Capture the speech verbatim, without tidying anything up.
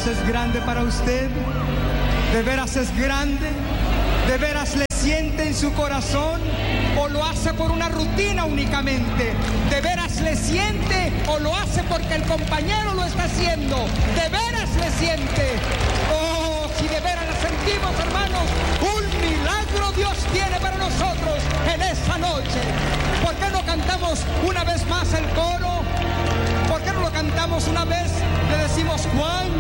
veras es grande para usted? ¿De veras es grande? ¿De veras le siente en su corazón? ¿O lo hace por una rutina únicamente? ¿De veras le siente o lo hace porque el compañero lo está haciendo? ¿De veras le siente? Oh, si de veras le sentimos, hermanos, un milagro Dios tiene para nosotros en esta noche. ¿Por qué no cantamos una vez más el coro? ¿Por qué no lo cantamos una vez? Le decimos, Juan,